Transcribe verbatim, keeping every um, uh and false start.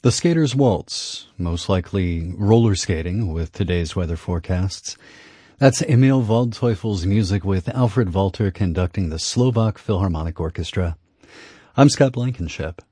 The Skater's Waltz, most likely roller skating with today's weather forecasts. That's Emil Waldteufel's music with Alfred Walter conducting the Slovak Philharmonic Orchestra. I'm Scott Blankenship.